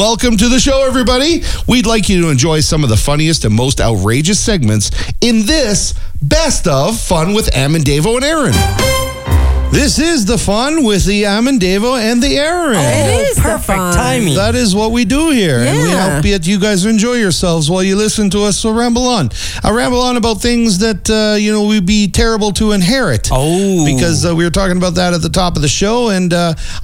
Welcome to the show, everybody. We'd like you to enjoy some of the funniest and most outrageous segments in this Best of Fun with Am and Davo and Aaron. This is the fun with the Am and Davo and the Aaron. It is perfect timing. That is what we do here. Yeah. And we hope that you guys enjoy yourselves while you listen to us ramble on. I ramble on about things that, we'd be terrible to inherit. Oh. Because we were talking about that at the top of the show, and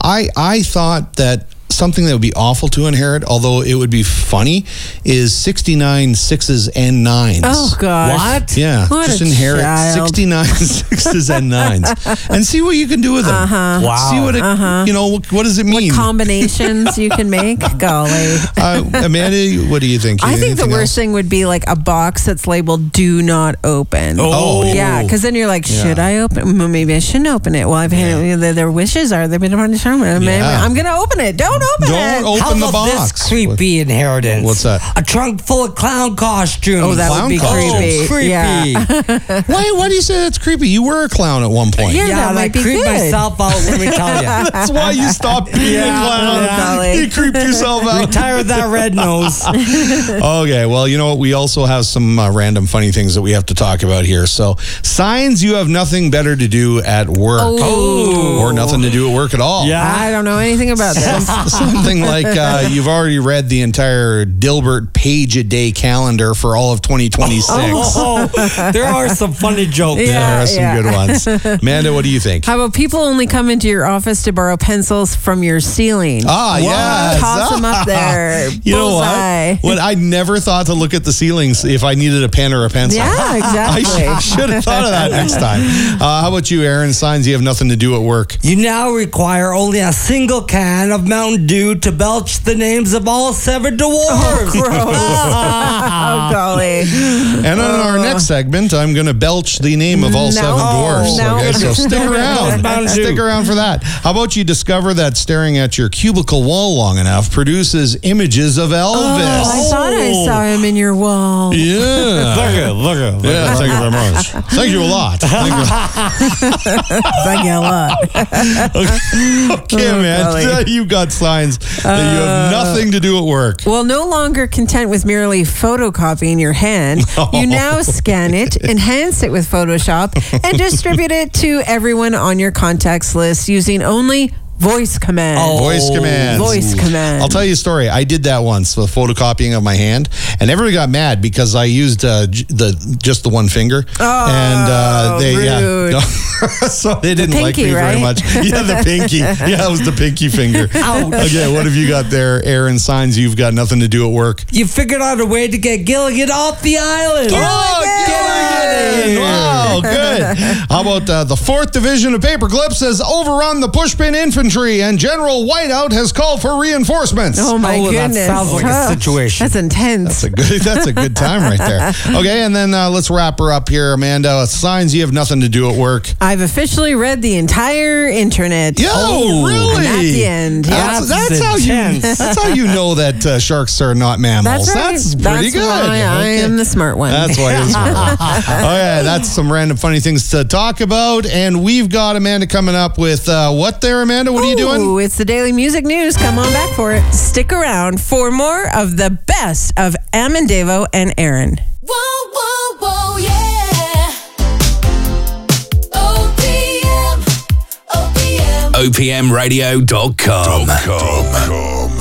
I thought that something that would be awful to inherit, although it would be funny, is 69 sixes and nines. Oh, gosh. What? Yeah, What just a inherit child. 69 sixes and nines and see what you can do with them. Wow. See what it, what does it mean? Combinations you can make. Golly. Amanda, what do you think? I think the Anything worst else? thing would be like a box that's labeled "Do not open." Oh. Yeah, because then you're like, Yeah. should I open? Well, maybe I shouldn't open it. Well, I've had their wishes are they've been on the show. I'm going to open it. Don't open it. Don't How open the about box. this creepy inheritance? What's that? A trunk full of clown costumes. Oh, that would be Clown costumes. creepy. creepy. Why do you say that's creepy? You were a clown at one point. Yeah. that and might be I creeped good. myself out, let me tell you. That's why you stopped being a clown. Yeah. You creeped yourself out. Retire that red nose. Okay, well, you know what? We also have some random funny things that we have to talk about here. So, signs you have nothing better to do at work. Oh. Or nothing to do at work at all. Yeah. I don't know anything about this. Something like you've already read the entire Dilbert page-a-day calendar for all of 2026. Oh, there are some funny jokes. Yeah. There are some good ones. Amanda, what do you think? How about people only come into your office to borrow pencils from your ceiling? Yes. Toss them up there. You know Bullseye. what? I never thought to look at the ceilings if I needed a pen or a pencil. Yeah, exactly. I should have thought of that next time. How about you, Aaron? Signs you have nothing to do at work. You now require only a single can of Mountain Dew to belch the names of all 7 dwarves. Oh, golly. And on our next segment, I'm going to belch the name of all 7 dwarfs. No. Okay, so stick around. Stick around for that. How about you discover that staring at your cubicle wall long enough produces images of Elvis? I thought I saw him in your wall. Yeah. Look at. Yeah, thank you very much. Thank you a lot. Thank you a lot. Okay, man. golly. You got signs that you have nothing to do at work. Well, no longer content with merely photocopying your hand, you now scan it, enhance it with Photoshop, and distribute it to everyone on your contacts list using only voice command. Voice commands. Voice command. I'll tell you a story. I did that once with photocopying of my hand, and everybody got mad because I used just the one finger. And they rude. so they didn't like pinky, me very right? much. Yeah, the pinky. Yeah, it was the pinky finger. Okay, what have you got there, Aaron? Signs you've got nothing to do at work. You figured out a way to get Gilligan off the island. Gilligan! Wow, good. How about the 4th Division of Paperclips has overrun the Pushpin Infantry, and General Whiteout has called for reinforcements. Oh, my that goodness. sounds like a situation. That's intense. That's a good time right there. Okay, and then let's wrap her up here, Amanda. Signs you have nothing to do at work. I've officially read the entire internet. Yo, really? And at the end. Yeah. That's how you know that sharks are not mammals. That's right. That's pretty good. Why I am the smart one. That's why you're smart. Okay, that's some random funny things to talk about. And we've got Amanda coming up with what there, Amanda? What are you doing? Ooh, it's the Daily Music News. Come on back for it. Stick around for more of the best of Am and Davo and Aaron. Whoa, whoa, whoa, yeah. OPM. OPMradio.com.